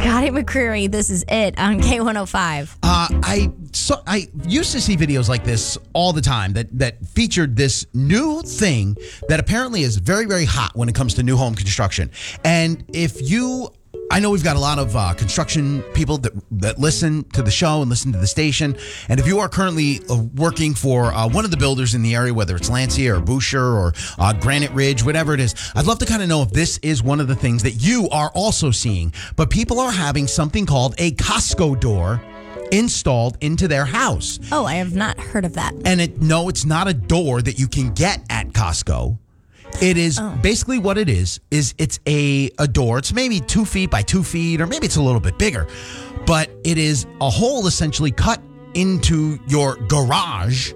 Scotty McCreery, this is it on K105. I used to see videos like this all the time that featured this new thing that apparently is very, very hot when it comes to new home construction. And I know we've got a lot of construction people that listen to the show and listen to the station. And if you are currently working for one of the builders in the area, whether it's Lancia or Boucher or Granite Ridge, whatever it is, I'd love to kind of know if this is one of the things that you are also seeing. But people are having something called a Costco door installed into their house. Oh, I have not heard of that. And it's not a door that you can get at Costco. It is basically what it is it's a door. It's maybe 2 feet by 2 feet, or maybe it's a little bit bigger. But it is a hole essentially cut into your garage.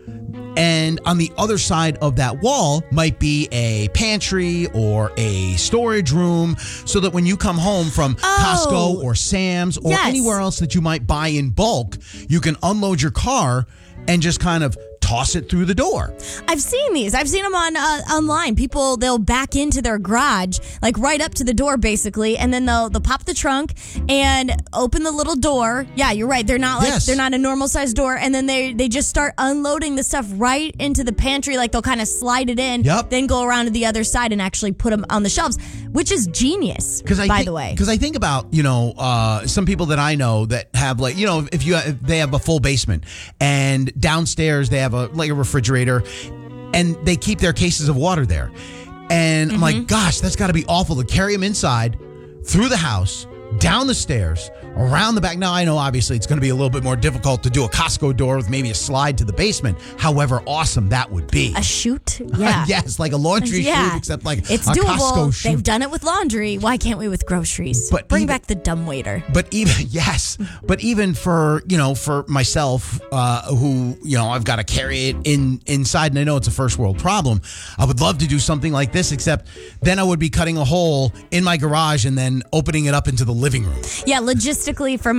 And on the other side of that wall might be a pantry or a storage room, so that when you come home from Costco or Sam's or anywhere else that you might buy in bulk, you can unload your car and just kind of toss it through the door. I've seen these. I've seen them online. People, they'll back into their garage, like right up to the door, basically, and then they'll pop the trunk and open the little door. Yeah, you're right. They're not they're not a normal size door, and then they just start unloading the stuff right into the pantry. Like they'll kind of slide it in, then go around to the other side and actually put them on the shelves, which is genius. By the way, because I think about some people that I know that have if they have a full basement and downstairs they have a refrigerator, and they keep their cases of water there. And I'm like, gosh, that's got to be awful to carry them inside, through the house, down the stairs, around the back. Now, I know obviously it's going to be a little bit more difficult to do a Costco door with maybe a slide to the basement. However awesome that would be. A chute? Yeah. Yes, like a laundry chute, except like it's a doable. Costco chute. They've done it with laundry. Why can't we with groceries? Bring back the dumbwaiter. But even for myself, who I've got to carry it inside, and I know it's a first world problem. I would love to do something like this, except then I would be cutting a hole in my garage and then opening it up into the living room. Yeah, logistically, from